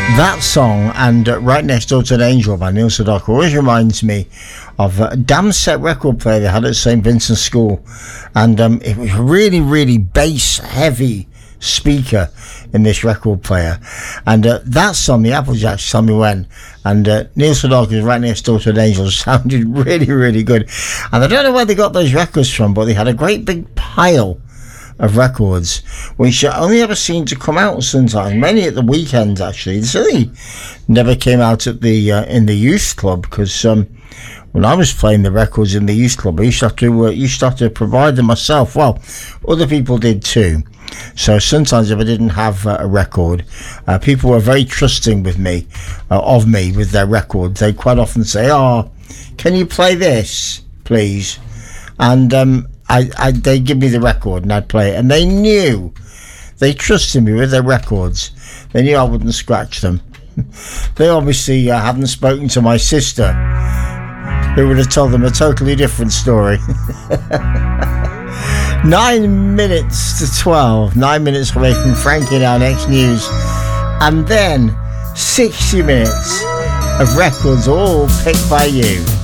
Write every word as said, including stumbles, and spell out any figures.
That song and uh, Right Next Door to an Angel by Neil Sedaka always reminds me of a damn set record player they had at Saint Vincent's School, and um, it was really really bass heavy speaker in this record player, and uh, that song, the Applejacks, Tell Me When, and uh, Neil Sedaka's Right Next Door to an Angel sounded really really good. And I don't know where they got those records from, but they had a great big pile of records which you only ever seem to come out sometimes, many at the weekends actually. They certainly never came out at the uh, in the youth club, because um, when I was playing the records in the youth club I used to have to, uh, used to, have to provide them myself. Well, other people did too, so sometimes if I didn't have uh, a record, uh, people were very trusting with me, uh, of me with their records. They quite often say, oh, can you play this please, and um I, I, they give me the record and I'd play it, and they knew, they trusted me with their records. They knew I wouldn't scratch them. They obviously uh, hadn't spoken to my sister, who would have told them a totally different story. Nine minutes to twelve, nine minutes away from Frankie and our next news, and then sixty minutes of records all picked by you.